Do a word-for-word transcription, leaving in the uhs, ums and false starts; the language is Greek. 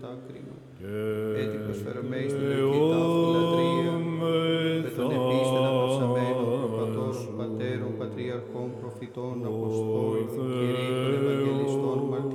κατάκρινο. Έτσι προσφερομέη στην λογική ταύτη λατρεία, με τον επίστην απαυσαμένων προπατώρων, πατέρων, πατριαρχών, προφητών, αποστόλων, κηρύκων, ευαγγελιστών, μαρτύρων,